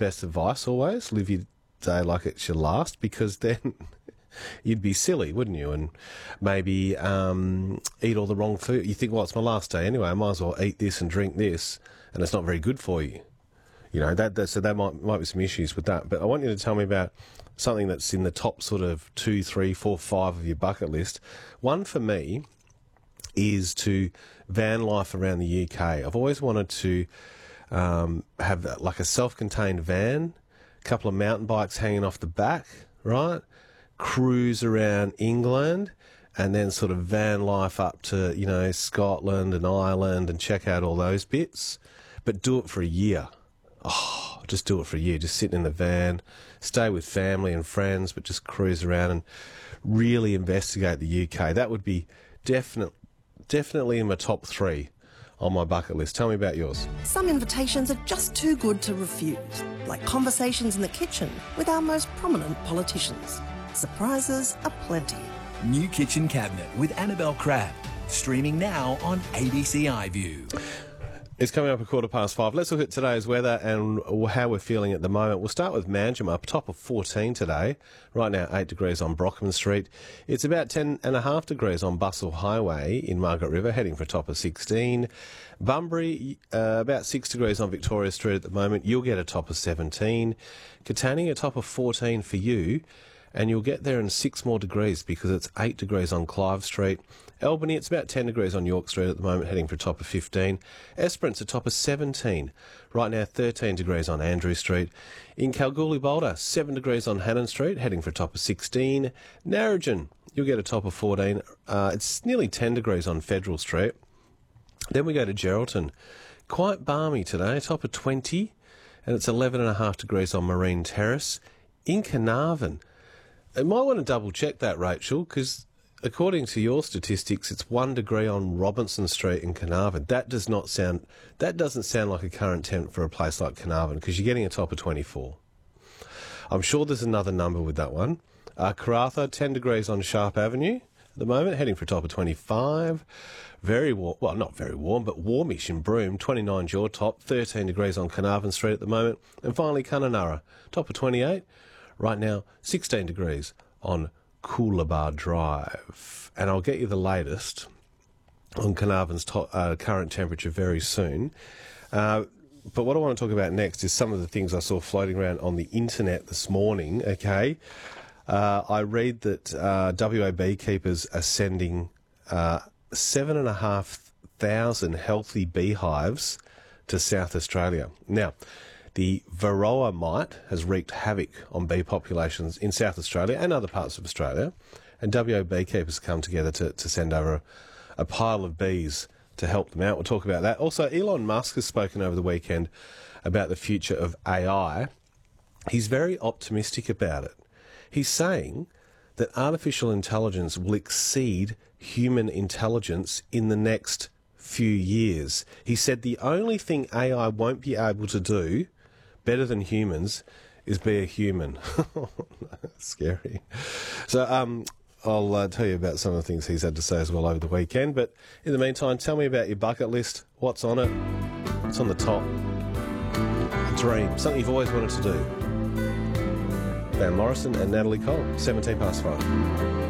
best advice always. Live your day like it's your last, because then you'd be silly, wouldn't you? And maybe eat all the wrong food. You think, well, it's my last day anyway. I might as well eat this and drink this, and it's not very good for you. You know, so there might be some issues with that. But I want you to tell me about something that's in the top sort of 2, 3, 4, 5 of your bucket list. One for me is to van life around the UK. I've always wanted to have like a self-contained van, a couple of mountain bikes hanging off the back, right? Cruise around England, and then sort of van life up to, you know, Scotland and Ireland and check out all those bits. But do it for a year. Oh, just do it for a year. Just sitting in the van, stay with family and friends, but just cruise around and really investigate the UK. That would be definitely in my top 3 on my bucket list. Tell me about yours. Some invitations are just too good to refuse, like conversations in the kitchen with our most prominent politicians. Surprises are plenty. New Kitchen Cabinet with Annabelle Crabb. Streaming now on ABC iView. It's coming up 5:15. Let's look at today's weather and how we're feeling at the moment. We'll start with Manjimup, top of 14 today. Right now, 8 degrees on Brockman Street. It's about 10.5 degrees on Bustle Highway in Margaret River, heading for a top of 16. Bunbury, about 6 degrees on Victoria Street at the moment. You'll get a top of 17. Katanning, a top of 14 for you. And you'll get there in 6 more degrees because it's 8 degrees on Clive Street. Albany, it's about 10 degrees on York Street at the moment, heading for a top of 15. Esperance, a top of 17. Right now, 13 degrees on Andrew Street. In Kalgoorlie Boulder, 7 degrees on Hannon Street, heading for a top of 16. Narrogin, you'll get a top of 14. It's nearly 10 degrees on Federal Street. Then we go to Geraldton. Quite balmy today, top of 20. And it's 11.5 degrees on Marine Terrace. In Carnarvon, I might want to double check that, Rachel, because according to your statistics, it's 1 degree on Robinson Street in Carnarvon. That doesn't sound like a current temp for a place like Carnarvon, because you're getting a top of 24. I'm sure there's another number with that one. Karratha, 10 degrees on Sharp Avenue at the moment, heading for a top of 25. Very warm, well, not very warm, but warmish in Broome, 29 your top, 13 degrees on Carnarvon Street at the moment. And finally, Kununurra, top of 28. Right now, 16 degrees on Coolabah Drive. And I'll get you the latest on Carnarvon's current temperature very soon. But what I want to talk about next is some of the things I saw floating around on the internet this morning, okay? I read that WA beekeepers are sending 7,500 healthy beehives to South Australia. Now, the Varroa mite has wreaked havoc on bee populations in South Australia and other parts of Australia, and WA beekeepers come together to send over a pile of bees to help them out. We'll talk about that. Also, Elon Musk has spoken over the weekend about the future of AI. He's very optimistic about it. He's saying that artificial intelligence will exceed human intelligence in the next few years. He said the only thing AI won't be able to do better than humans is be a human. Scary. So I'll tell you about some of the things he's had to say as well over the weekend. But in the meantime, tell me about your bucket list. What's on it? What's on the top? A dream. Something you've always wanted to do. Van Morrison and Natalie Cole, 5:17.